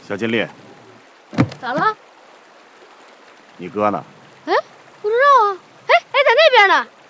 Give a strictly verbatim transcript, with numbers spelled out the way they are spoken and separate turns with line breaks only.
小金丽，
咋了？
你哥呢？
哎，不知道啊。哎哎，在那边呢。